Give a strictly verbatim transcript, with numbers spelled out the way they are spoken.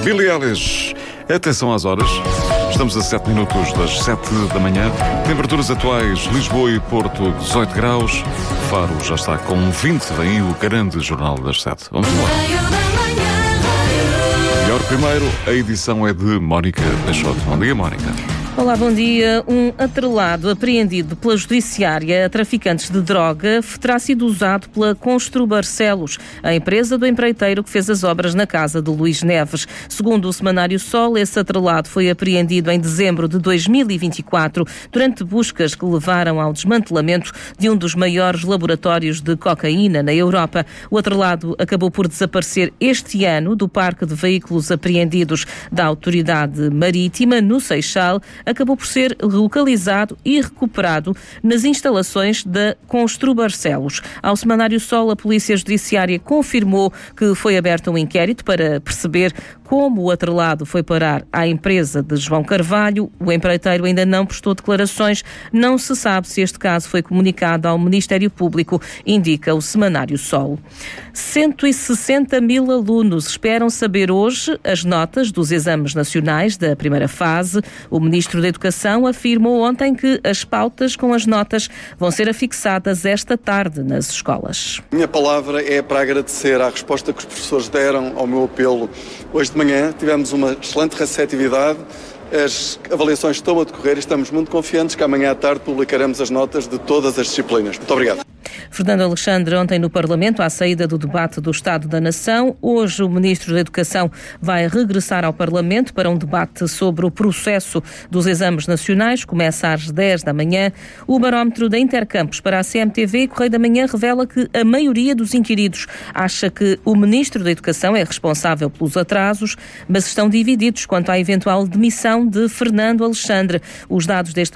Billie Eilish, atenção às horas. Estamos a sete minutos das sete da manhã. Temperaturas atuais, Lisboa e Porto, dezoito graus. Faro já está com vinte. Vem aí o grande Jornal das sete. Vamos lá. E ora, primeiro, a edição é de Mónica Peixoto. Bom dia, Mónica. Olá, bom dia. Um atrelado apreendido pela Judiciária a traficantes de droga terá sido usado pela Constru Barcelos, a empresa do empreiteiro que fez as obras na casa de Luís Neves. Segundo o Semanário Sol, esse atrelado foi apreendido em dezembro de dois mil e vinte e quatro durante buscas que levaram ao desmantelamento de um dos maiores laboratórios de cocaína na Europa. O atrelado acabou por desaparecer este ano do parque de veículos apreendidos da Autoridade Marítima, no Seixal. Acabou por ser localizado e recuperado nas instalações da Constru Barcelos. Ao Semanário Sol, a Polícia Judiciária confirmou que foi aberto um inquérito para perceber como o atrelado foi parar à empresa de João Carvalho. O empreiteiro ainda não prestou declarações. Não se sabe se este caso foi comunicado ao Ministério Público, indica o Semanário Sol. cento e sessenta mil alunos esperam saber hoje as notas dos exames nacionais da primeira fase. O Ministro da Educação afirmou ontem que as pautas com as notas vão ser afixadas esta tarde nas escolas. Minha palavra é para agradecer à resposta que os professores deram ao meu apelo. Hoje de manhã tivemos uma excelente receptividade, as avaliações estão a decorrer e estamos muito confiantes que amanhã à tarde publicaremos as notas de todas as disciplinas. Muito obrigado. Fernando Alexandre, ontem no Parlamento, à saída do debate do Estado da Nação. Hoje o Ministro da Educação vai regressar ao Parlamento para um debate sobre o processo dos exames nacionais. Começa às dez da manhã. O barómetro da Intercampos para a C M T V e Correio da Manhã revela que a maioria dos inquiridos acha que o Ministro da Educação é responsável pelos atrasos, mas estão divididos quanto à eventual demissão de Fernando Alexandre. Os dados deste